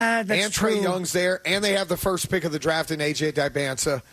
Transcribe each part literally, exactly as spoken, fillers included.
Uh, that's and true. Trae Young's there, and they have the first pick of the draft in A J Dibanza.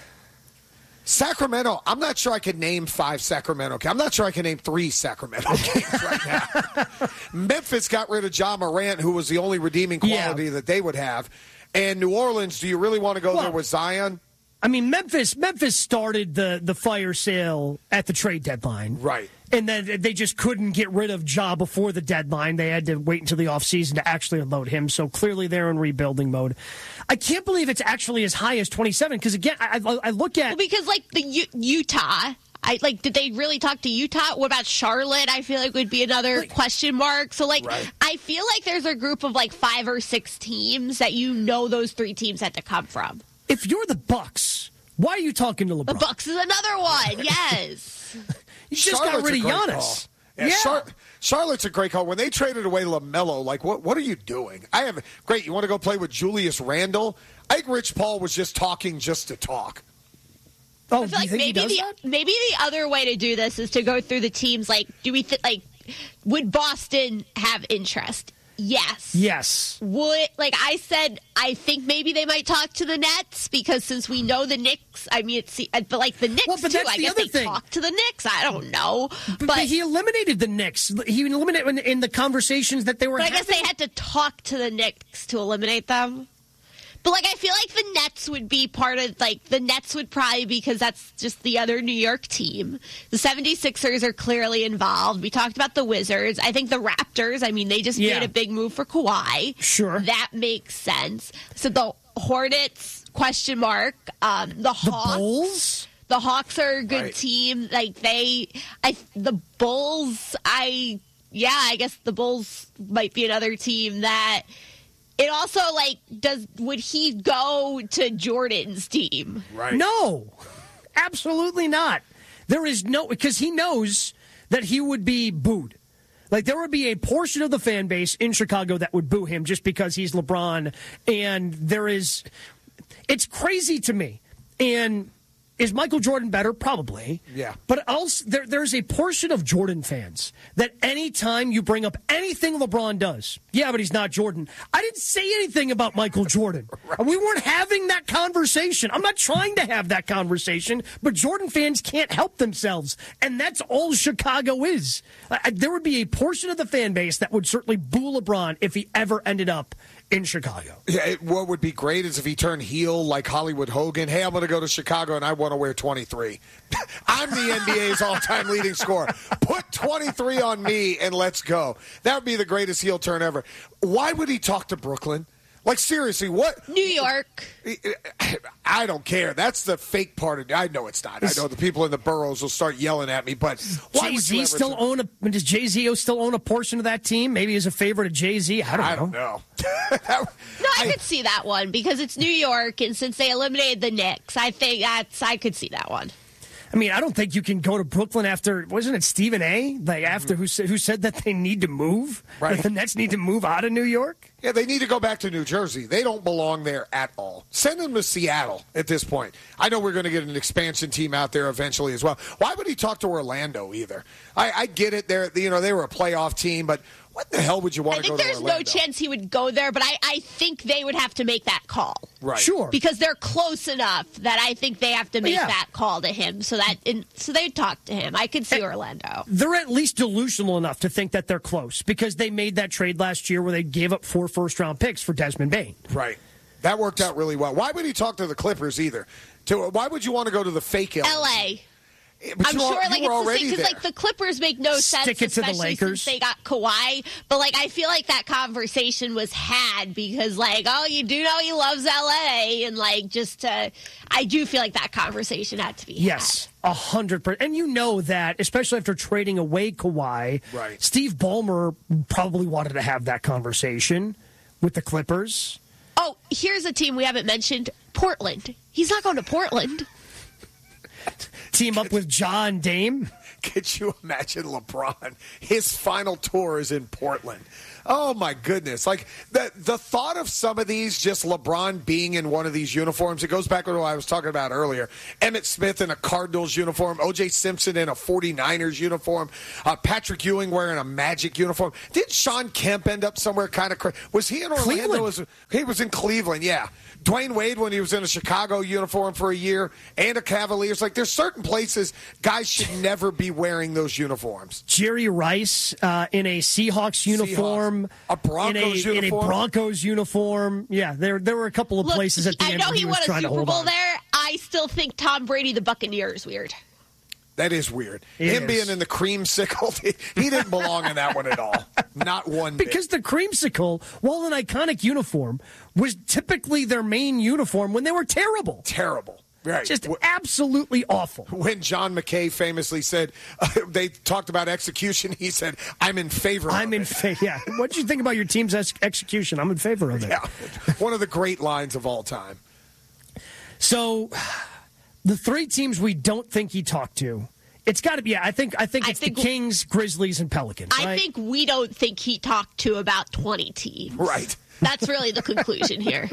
Sacramento, I'm not sure I could name five Sacramento. I'm not sure I can name three Sacramento games right now. Memphis got rid of Ja Morant, who was the only redeeming quality yeah. that they would have. And New Orleans, do you really want to go well, there with Zion? I mean, Memphis Memphis started the, the fire sale at the trade deadline. Right. And then they just couldn't get rid of Ja before the deadline. They had to wait until the offseason to actually unload him. So clearly they're in rebuilding mode. I can't believe it's actually as high as twenty-seven because, again, I, I, I look at... Well, because, like, the U- Utah... I like. Did they really talk to Utah? What about Charlotte? I feel like would be another like, question mark. So, like, right. I feel like there's a group of, like, five or six teams that you know those three teams had to come from. If you're the Bucks, why are you talking to LeBron? The Bucks is another one, yes. You just Charlotte's got rid of Giannis. Yeah, yeah. Char- Charlotte's a great call. When they traded away LaMelo, like, what what are you doing? I have Great, you want to go play with Julius Randle? I think Rich Paul was just talking just to talk. Oh, I feel like maybe maybe the, that? maybe the other way to do this is to go through the teams. Like, do we th- like would Boston have interest? Yes. Yes. Would like I said, I think maybe they might talk to the Nets because since we know the Knicks, I mean, it's but like the Knicks well, but too. that's I the guess other they thing. talk to the Knicks. I don't know, but, but, but he eliminated the Knicks. He eliminated in, in the conversations that they were. But having. I guess they had to talk to the Knicks to eliminate them. But, like, I feel like the Nets would be part of, like, the Nets would probably, because that's just the other New York team. The seventy-sixers are clearly involved. We talked about the Wizards. I think the Raptors, I mean, they just yeah. made a big move for Kawhi. Sure. That makes sense. So the Hornets, question mark. Um, the Hawks. The Bulls? The Hawks are a good right. team. Like, they, I, the Bulls, I, yeah, I guess the Bulls might be another team that... It also, like, does would he go to Jordan's team? Right. No, absolutely not. There is no, because he knows that he would be booed. Like, there would be a portion of the fan base in Chicago that would boo him just because he's LeBron. And there is, it's crazy to me. And is Michael Jordan better? Probably. Yeah. But also, there, there's a portion of Jordan fans that anytime you bring up anything LeBron does, yeah, but he's not Jordan. I didn't say anything about Michael Jordan. Right. We weren't having that conversation. I'm not trying to have that conversation, but Jordan fans can't help themselves. And that's all Chicago is. Uh, there would be a portion of the fan base that would certainly boo LeBron if he ever ended up in Chicago. Yeah, it, what would be great is if he turned heel like Hollywood Hogan. Hey, I'm going to go to Chicago and I want to wear twenty-three. I'm the N B A's all-time leading scorer. Put twenty-three on me and let's go. That would be the greatest heel turn ever. Why would he talk to Brooklyn? Like, seriously, what? New York. I don't care. That's the fake part of it. I know it's not. I know the people in the boroughs will start yelling at me, but why would you Jay-Z ever still say- own a, does Jay-Z still own a portion of that team? Maybe he's a favorite of Jay-Z. I don't I know. don't know. No, I, I could see that one because it's New York, and since they eliminated the Knicks, I think that's I could see that one. I mean, I don't think you can go to Brooklyn after, wasn't it Stephen A? Like after who said who said that they need to move? Right. Like the Nets need to move out of New York? Yeah, they need to go back to New Jersey. They don't belong there at all. Send them to Seattle at this point. I know we're going to get an expansion team out there eventually as well. Why would he talk to Orlando either? I, I get it. They're, you know, they were a playoff team, but what the hell would you want I to go think to there's Orlando? no chance he would go there, but I, I think they would have to make that call. Right. Sure. Because they're close enough that I think they have to make yeah. that call to him so that in, so they'd talk to him. I could see Orlando. They're at least delusional enough to think that they're close because they made that trade last year where they gave up four first-round picks for Desmond Bane. Right. That worked out really well. Why would he talk to the Clippers either? To, why would you want to go to the fake L A? L A. But I'm you sure, are, like you were it's the already same because, there. like, the Clippers make no Stick sense, it to the especially Lakers. since they got Kawhi. But like, I feel like that conversation was had because, like, oh, you do know he loves L A, and like, just to, I do feel like that conversation had to be Yes, a hundred percent. And you know that, especially after trading away Kawhi, Right. Steve Ballmer probably wanted to have that conversation with the Clippers. Oh, here's a team we haven't mentioned: Portland. He's not going to Portland. Team up with John Dame. Could you imagine LeBron? His final tour is in Portland. Oh, my goodness. Like, the the thought of some of these, just LeBron being in one of these uniforms, it goes back to what I was talking about earlier. Emmitt Smith in a Cardinals uniform, O J Simpson in a forty-niners uniform, uh, Patrick Ewing wearing a Magic uniform. Did Sean Kemp end up somewhere kind of crazy? Was he in Orlando? Was, he was in Cleveland, yeah. Dwayne Wade when he was in a Chicago uniform for a year and a Cavaliers. Like, there's certain places guys should never be wearing those uniforms. Jerry Rice uh, in a Seahawks uniform. Seahawks. A Broncos in a, uniform. In a Broncos uniform. Yeah, there there were a couple of Look, places at the I end know where he, he won was a trying Super to hold Bowl on. there. I still think Tom Brady, the Buccaneer, is weird. That is weird. It Him is. being in the creamsicle, he, he didn't belong in that one at all. Not one bit. Because the creamsicle, while an iconic uniform, was typically their main uniform when they were terrible. Terrible. Right. Just absolutely awful. When John McKay famously said, uh, they talked about execution, he said, I'm in favor I'm of in it. favor. Yeah. What did you think about your team's ex- execution? I'm in favor of it. Yeah. One of the great lines of all time. So, the three teams we don't think he talked to, it's got to be, I think I think I it's think the Kings, Grizzlies, and Pelicans. I right? think we don't think he talked to about twenty teams. Right. That's really the conclusion here.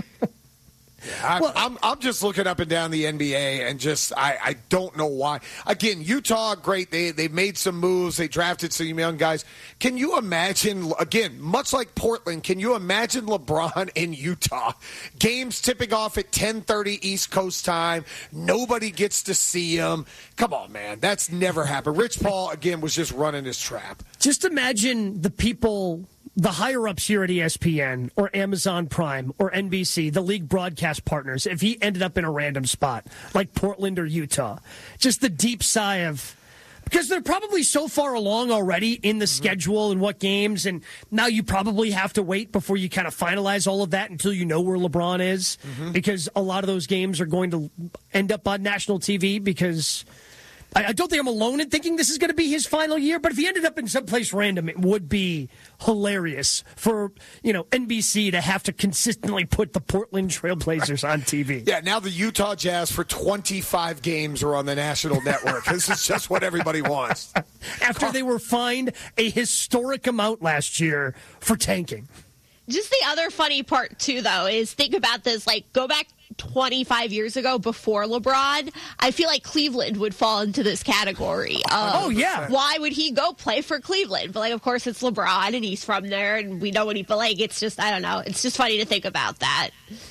I, Well- I'm, I'm just looking up and down the N B A and just, I, I don't know why. Again, Utah, great. They, they made some moves. They drafted some young guys. Can you imagine, again, much like Portland, can you imagine LeBron in Utah? Games tipping off at ten thirty East Coast time. Nobody gets to see him. Come on, man. That's never happened. Rich Paul, again, was just running his trap. Just imagine the people, the higher-ups here at E S P N or Amazon Prime or N B C, the league broadcast partners, if he ended up in a random spot like Portland or Utah. Just the deep sigh of... Because they're probably so far along already in the mm-hmm. schedule and what games, and now you probably have to wait before you kind of finalize all of that until you know where LeBron is, mm-hmm. because a lot of those games are going to end up on national T V because... I don't think I'm alone in thinking this is going to be his final year, but if he ended up in someplace random, it would be hilarious for, you know, N B C to have to consistently put the Portland Trailblazers on T V. Yeah, now the Utah Jazz for twenty-five games are on the national network. This is just what everybody wants. After they were fined a historic amount last year for tanking. Just the other funny part, too, though, is think about this. Like, go back twenty-five years ago before LeBron. I feel like Cleveland would fall into this category. Of, oh, yeah. Why would he go play for Cleveland? But, like, of course, it's LeBron, and he's from there, and we know what he, but, like, it's just, I don't know. It's just funny to think about that.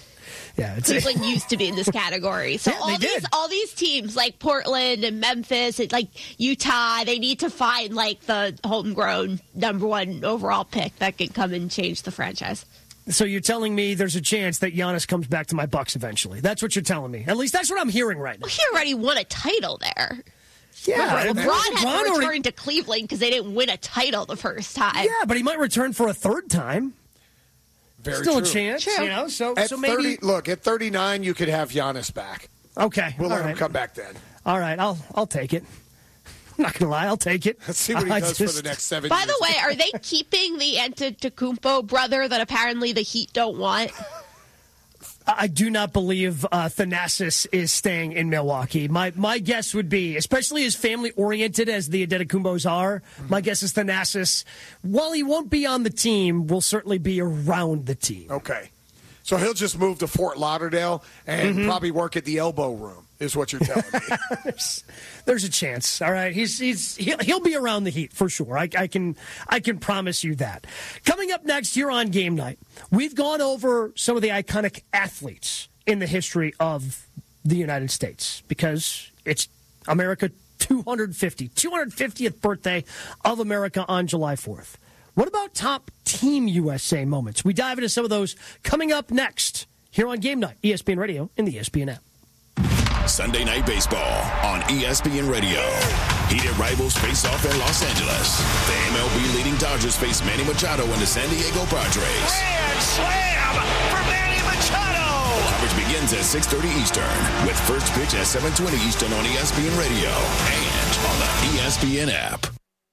Yeah, it's Cleveland used to be in this category. So Yeah, all they these did. all these teams like Portland and Memphis and like Utah, they need to find like the homegrown number one overall pick that can come and change the franchise. So you're telling me there's a chance that Giannis comes back to my Bucks eventually. That's what you're telling me. At least that's what I'm hearing right now. Well, he already won a title there. Yeah, Remember, LeBron LeBron had to already- return to Cleveland because they didn't win a title the first time. Yeah, but he might return for a third time. Very Still true. a chance, True. you know. So, At so maybe. thirty, look, at thirty-nine, you could have Giannis back. Okay, We'll all let him right. come back then. All right, I'll I'll take it. I'm not gonna lie, I'll take it. Let's see what he I does just- for the next seven By years. the way, are they keeping the Antetokounmpo brother that apparently the Heat don't want? I do not believe uh, Thanasis is staying in Milwaukee. My my guess would be, especially as family oriented as the Antetokounmpos are, mm-hmm. my guess is Thanasis, while he won't be on the team, will certainly be around the team. Okay. So he'll just move to Fort Lauderdale and Mm-hmm. probably work at the elbow room, is what you're telling me. there's, there's a chance. All right, he's he's he'll, he'll be around the Heat for sure. I, I can I can promise you that. Coming up next here on Game Night, we've gone over some of the iconic athletes in the history of the United States because it's America two hundred fifty, two hundred fiftieth birthday of America on July fourth. What about top Team U S A moments? We dive into some of those coming up next here on Game Night, E S P N Radio and the E S P N app. Sunday Night Baseball on E S P N Radio. Heated rivals face off in Los Angeles. The M L B leading Dodgers face Manny Machado and the San Diego Padres. Grand slam for Manny Machado. Coverage begins at six thirty Eastern with first pitch at seven twenty Eastern on E S P N Radio and on the E S P N app.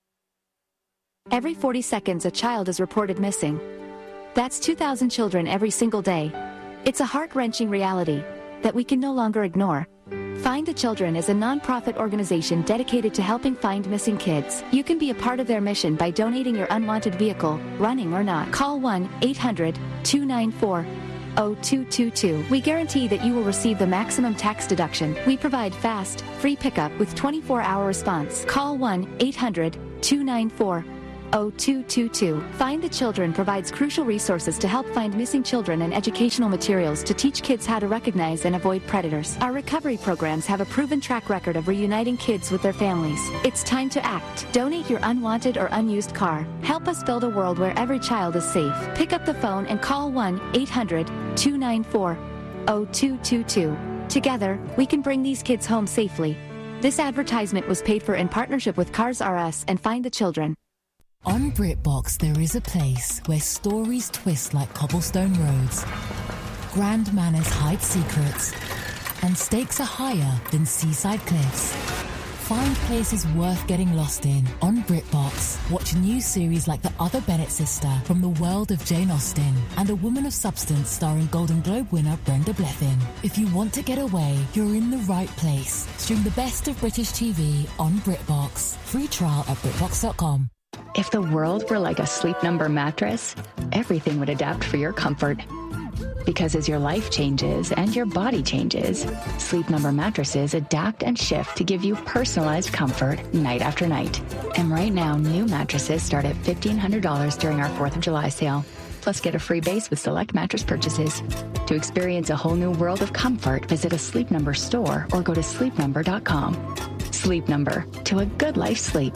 Every forty seconds, a child is reported missing. That's two thousand children every single day. It's a heart-wrenching reality that we can no longer ignore. Find the Children is a nonprofit organization dedicated to helping find missing kids. You can be a part of their mission by donating your unwanted vehicle, running or not. Call one eight hundred two nine four oh two two two. We guarantee that you will receive the maximum tax deduction. We provide fast, free pickup with twenty-four hour response. Call one eight hundred two nine four oh two two two. Find the Children provides crucial resources to help find missing children and educational materials to teach kids how to recognize and avoid predators. Our recovery programs have a proven track record of reuniting kids with their families. It's time to act. Donate your unwanted or unused car. Help us build a world where every child is safe. Pick up the phone and call one eight hundred two nine four oh two two two. Together, we can bring these kids home safely. This advertisement was paid for in partnership with Cars R Us and Find the Children. On BritBox, there is a place where stories twist like cobblestone roads, grand manners hide secrets, and stakes are higher than seaside cliffs. Find places worth getting lost in on BritBox. Watch new series like The Other Bennett Sister from the world of Jane Austen and A Woman of Substance starring Golden Globe winner Brenda Blethyn. If you want to get away, you're in the right place. Stream the best of British T V on BritBox. Free trial at BritBox dot com. If the world were like a Sleep Number mattress, everything would adapt for your comfort. Because as your life changes and your body changes, Sleep Number mattresses adapt and shift to give you personalized comfort night after night. And right now, new mattresses start at fifteen hundred dollars during our fourth of July sale. Plus, get a free base with select mattress purchases. To experience a whole new world of comfort, visit a Sleep Number store or go to sleep number dot com. Sleep Number, to a good life sleep.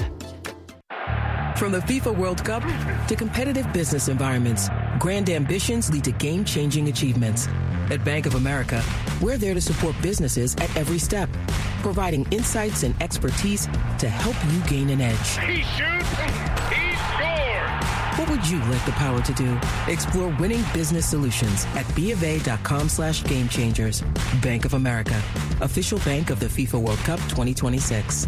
From the FIFA World Cup to competitive business environments, grand ambitions lead to game-changing achievements. At Bank of America, we're there to support businesses at every step, providing insights and expertise to help you gain an edge. He shoots, he scores! What would you like the power to do? Explore winning business solutions at bofa.com slash game changers. Bank of America, official bank of the FIFA World Cup twenty twenty-six.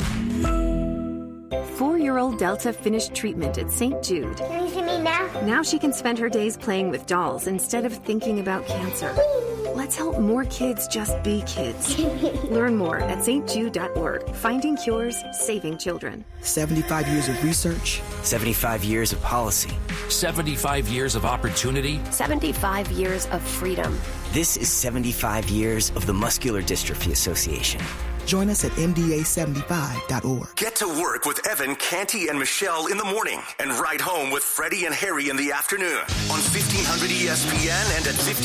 Four-year-old Delta finished treatment at Saint Jude. Can you see me now? Now she can spend her days playing with dolls instead of thinking about cancer. Let's help more kids just be kids. Learn more at s t jude dot org. Finding cures, saving children. seventy-five years of research. seventy-five years of policy. seventy-five years of opportunity. seventy-five years of freedom. This is seventy-five years of the Muscular Dystrophy Association. Join us at m d a seventy-five dot org. Get to work with Evan, Canty, and Michelle in the morning and ride home with Freddie and Harry in the afternoon on fifteen hundred E S P N and at fifteen